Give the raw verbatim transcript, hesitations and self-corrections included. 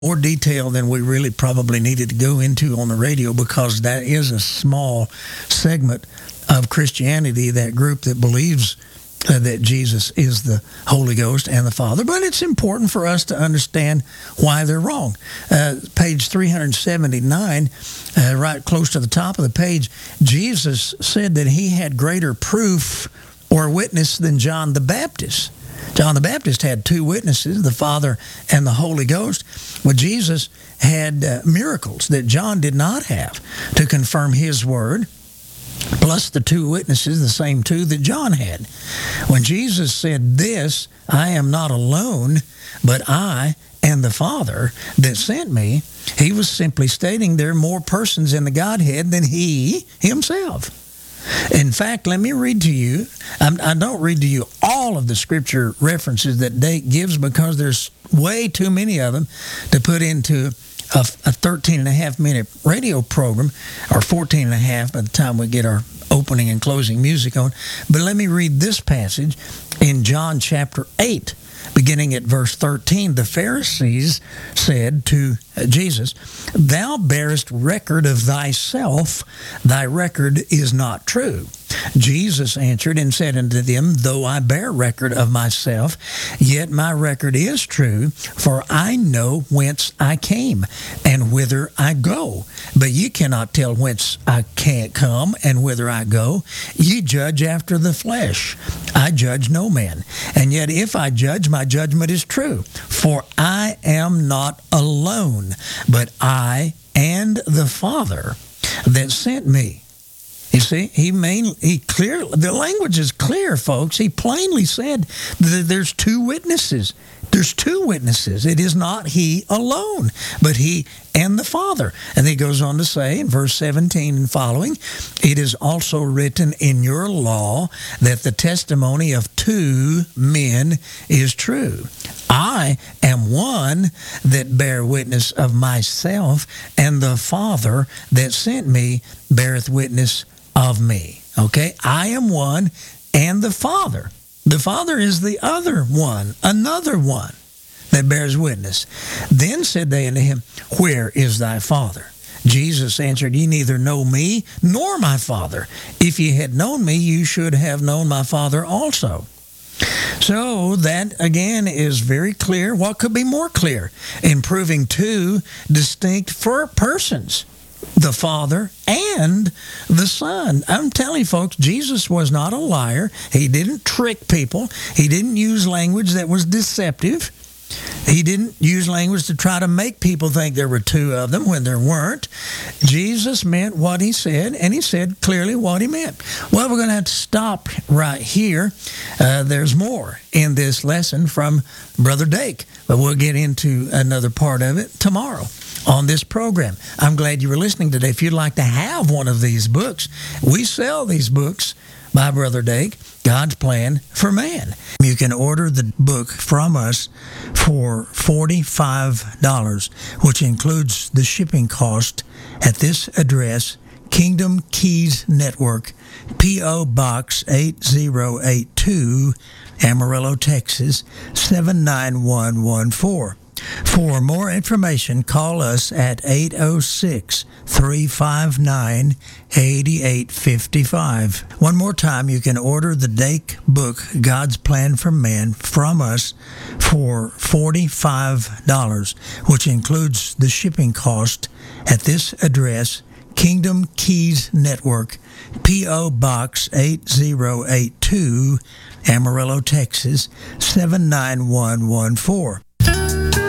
more detail than we really probably needed to go into on the radio, because that is a small segment of Christianity, that group that believes uh, that Jesus is the Holy Ghost and the Father. But it's important for us to understand why they're wrong. Uh, page three seventy-nine, uh, right close to the top of the page, Jesus said that he had greater proof or witness than John the Baptist. John the Baptist had two witnesses, the Father and the Holy Ghost. Well, Jesus had uh, miracles that John did not have to confirm his word, plus the two witnesses, the same two that John had. When Jesus said this, I am not alone, but I and the Father that sent me, he was simply stating there are more persons in the Godhead than he himself. In fact, let me read to you. I don't read to you all of the scripture references that Dake gives, because there's way too many of them to put into a, a thirteen and a half minute radio program, or fourteen and a half by the time we get our opening and closing music on. But let me read this passage in John chapter eight. Beginning at verse thirteen, the Pharisees said to Jesus, Thou bearest record of thyself, thy record is not true. Jesus answered and said unto them, Though I bear record of myself, yet my record is true, for I know whence I came and whither I go. But ye cannot tell whence I can't come and whither I go. Ye judge after the flesh. I judge no man. And yet if I judge, my judgment is true. For I am not alone, but I and the Father that sent me. You see, he main, he clear, the language is clear, folks. He plainly said that there's two witnesses. There's two witnesses. It is not he alone, but he and the Father. And he goes on to say in verse seventeen and following, It is also written in your law that the testimony of two men is true. I am one that bear witness of myself, and the Father that sent me beareth witness of me. Okay? I am one, and the Father. The Father is the other one, another one that bears witness. Then said they unto him, Where is thy Father? Jesus answered, Ye neither know me nor my Father. If ye had known me, you should have known my Father also. So that, again, is very clear. What could be more clear in proving two distinct for persons? The Father and the Son. I'm telling you, folks, Jesus was not a liar. He didn't trick people. He didn't use language that was deceptive. He didn't use language to try to make people think there were two of them when there weren't. Jesus meant what he said, and he said clearly what he meant. Well, we're going to have to stop right here. Uh, there's more in this lesson from Brother Dake, but we'll get into another part of it tomorrow on this program. I'm glad you were listening today. If you'd like to have one of these books, we sell these books by Brother Dake, God's Plan for Man. You can order the book from us for forty-five dollars, which includes the shipping cost at this address, Kingdom Keys Network, P O. Box eight zero eight two, Amarillo, Texas, seven nine one one four. For more information, call us at eight oh six, three five nine, eight eight five five. One more time, you can order the Dake book, God's Plan for Man, from us for forty-five dollars, which includes the shipping cost at this address, Kingdom Keys Network, P O. Box eight zero eight two, Amarillo, Texas, seven nine one one four.